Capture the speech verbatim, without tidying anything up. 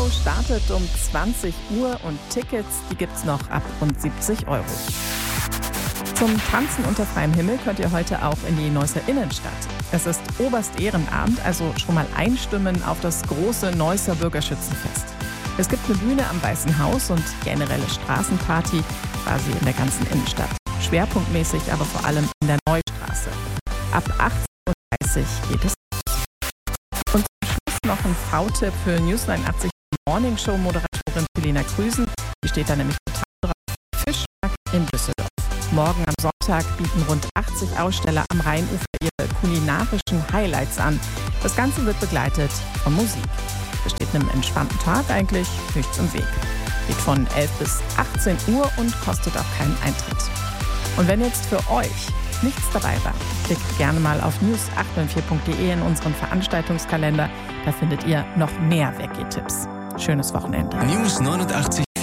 Show startet um zwanzig Uhr und Tickets, die gibt's noch ab rund siebzig Euro. Zum Tanzen unter freiem Himmel könnt ihr heute auch in die Neusser Innenstadt. Es ist Oberstehrenabend, also schon mal einstimmen auf das große Neusser Bürgerschützenfest. Es gibt eine Bühne am Weißen Haus und generelle Straßenparty quasi in der ganzen Innenstadt. Schwerpunktmäßig aber vor allem in der Neustraße. Ab achtzehn Uhr dreißig geht es. Und zum Schluss noch ein V-Tipp für News neunundachtzig Morning Show Moderatorin Helena Krüsen. Die steht da nämlich total drauf. Fischmarkt in Düsseldorf. Morgen am Sonntag bieten rund achtzig Aussteller am Rheinufer ihre kulinarischen Highlights an. Das Ganze wird begleitet von Musik. Besteht einem entspannten Tag eigentlich nichts im Weg. Geht von elf bis achtzehn Uhr und kostet auch keinen Eintritt. Und wenn jetzt für euch nichts dabei war, klickt gerne mal auf news achtundvierzig punkt de in unseren Veranstaltungskalender. Da findet ihr noch mehr Weggehtipps. Schönes Wochenende. News neunundachtzig